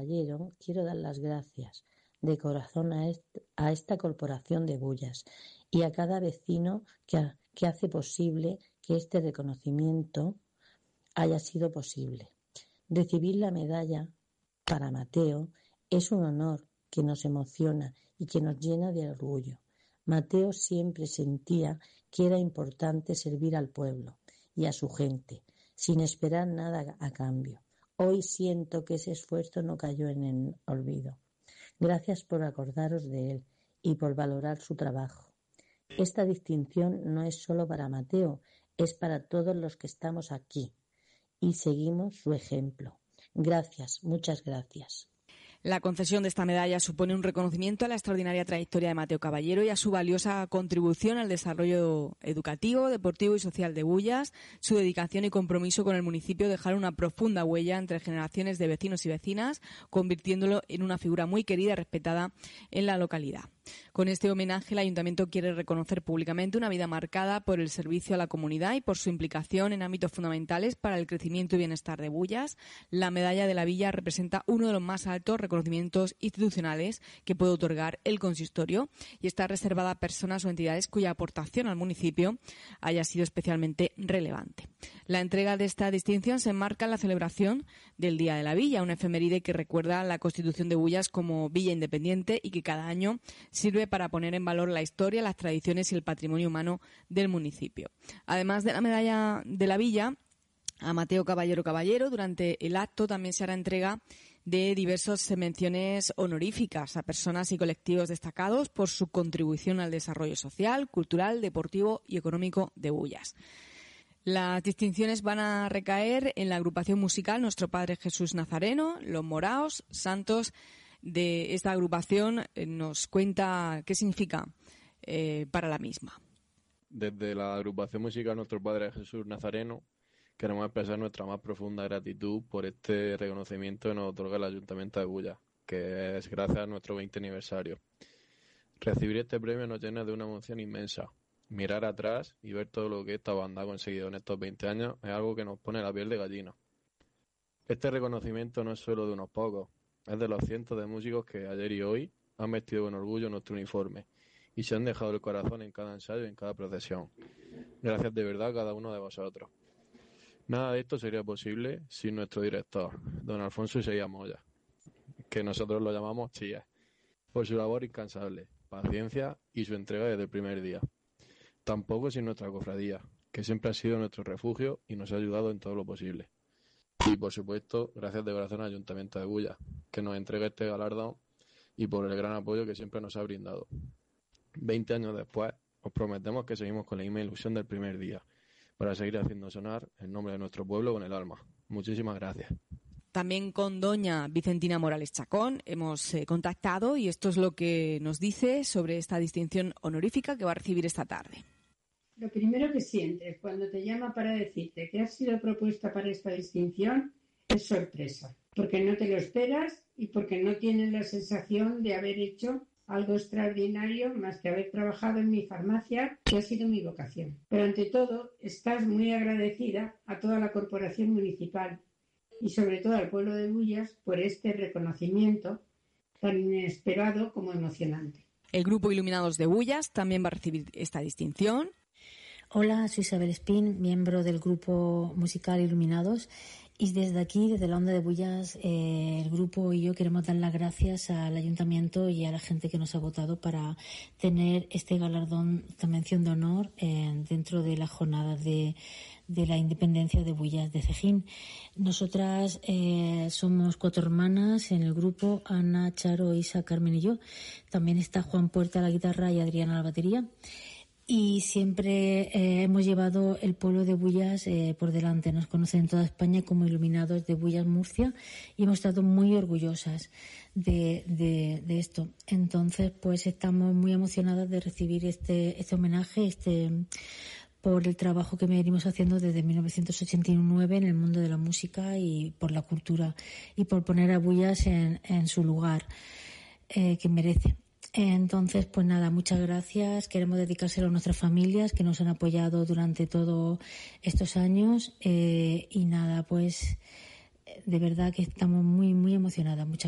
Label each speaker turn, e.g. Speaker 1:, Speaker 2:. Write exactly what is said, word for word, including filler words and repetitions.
Speaker 1: Caballero, quiero dar las gracias de corazón a, est- a esta corporación de Bullas y a cada vecino que, ha- que hace posible que este reconocimiento haya sido posible. Recibir la medalla para Mateo es un honor que nos emociona y que nos llena de orgullo. Mateo siempre sentía que era importante servir al pueblo y a su gente, sin esperar nada a cambio. Hoy siento que ese esfuerzo no cayó en el olvido. Gracias por acordaros de él y por valorar su trabajo. Esta distinción no es solo para Mateo, es para todos los que estamos aquí y seguimos su ejemplo. Gracias, muchas gracias.
Speaker 2: La concesión de esta medalla supone un reconocimiento a la extraordinaria trayectoria de Mateo Caballero y a su valiosa contribución al desarrollo educativo, deportivo y social de Bullas. Su dedicación y compromiso con el municipio dejaron una profunda huella entre generaciones de vecinos y vecinas, convirtiéndolo en una figura muy querida y respetada en la localidad. Con este homenaje, el Ayuntamiento quiere reconocer públicamente una vida marcada por el servicio a la comunidad y por su implicación en ámbitos fundamentales para el crecimiento y bienestar de Bullas. La medalla de la Villa representa uno de los más altos reconocimientos institucionales que puede otorgar el consistorio y está reservada a personas o entidades cuya aportación al municipio haya sido especialmente relevante. La entrega de esta distinción se enmarca en la celebración del Día de la Villa, una efeméride que recuerda la constitución de Bullas como villa independiente y que cada año sirve para poner en valor la historia, las tradiciones y el patrimonio humano del municipio. Además de la medalla de la Villa, a Mateo Caballero Caballero, durante el acto también se hará entrega de diversas menciones honoríficas a personas y colectivos destacados por su contribución al desarrollo social, cultural, deportivo y económico de Bullas. Las distinciones van a recaer en la agrupación musical Nuestro Padre Jesús Nazareno, Los Moraos, santos de esta agrupación. Nos cuenta qué significa eh, para la misma.
Speaker 3: Desde la agrupación musical Nuestro Padre Jesús Nazareno queremos expresar nuestra más profunda gratitud por este reconocimiento que nos otorga el Ayuntamiento de Bullas, que es gracias a nuestro veinte aniversario. Recibir este premio nos llena de una emoción inmensa. Mirar atrás y ver todo lo que esta banda ha conseguido en estos veinte años es algo que nos pone la piel de gallina. Este reconocimiento no es solo de unos pocos, es de los cientos de músicos que ayer y hoy han vestido con orgullo nuestro uniforme y se han dejado el corazón en cada ensayo y en cada procesión. Gracias de verdad a cada uno de vosotros. Nada de esto sería posible sin nuestro director, don Alfonso Isella Moya, que nosotros lo llamamos Chía, por su labor incansable, paciencia y su entrega desde el primer día. Tampoco sin nuestra cofradía, que siempre ha sido nuestro refugio y nos ha ayudado en todo lo posible. Y por supuesto, gracias de corazón al Ayuntamiento de Bullas, que nos entrega este galardón y por el gran apoyo que siempre nos ha brindado. Veinte años después, os prometemos que seguimos con la misma ilusión del primer día, para seguir haciendo sonar el nombre de nuestro pueblo con el alma. Muchísimas gracias.
Speaker 2: También con doña Vicentina Morales Chacón hemos eh, contactado y esto es lo que nos dice sobre esta distinción honorífica que va a recibir esta tarde.
Speaker 4: Lo primero que sientes cuando te llama para decirte que has sido propuesta para esta distinción es sorpresa, porque no te lo esperas y porque no tienes la sensación de haber hecho algo extraordinario más que haber trabajado en mi farmacia, que ha sido mi vocación. Pero ante todo, estás muy agradecida a toda la corporación municipal y sobre todo al pueblo de Bullas por este reconocimiento tan inesperado como emocionante.
Speaker 2: El grupo Iluminados de Bullas también va a recibir esta distinción.
Speaker 5: Hola, soy Isabel Espín, miembro del grupo musical Iluminados, y desde aquí, desde la Onda de Bullas, eh, el grupo y yo queremos dar las gracias al Ayuntamiento y a la gente que nos ha votado para tener este galardón, esta mención de honor eh, dentro de la jornada de, de la independencia de Bullas de Cejín. Nosotras eh, somos cuatro hermanas en el grupo, Ana, Charo, Isa, Carmen y yo. También está Juan Puerta a la guitarra y Adriana a la batería. Y siempre eh, hemos llevado el pueblo de Bullas eh, por delante. Nos conocen en toda España como Iluminados de Bullas Murcia y hemos estado muy orgullosas de, de, de esto. Entonces, pues estamos muy emocionadas de recibir este, este homenaje, este, por el trabajo que venimos haciendo desde mil novecientos ochenta y nueve en el mundo de la música y por la cultura y por poner a Bullas en, en su lugar eh, que merece. Entonces, pues nada, muchas gracias. Queremos dedicárselo a nuestras familias que nos han apoyado durante todos estos años eh, y nada, pues de verdad que estamos muy, muy emocionadas. Muchas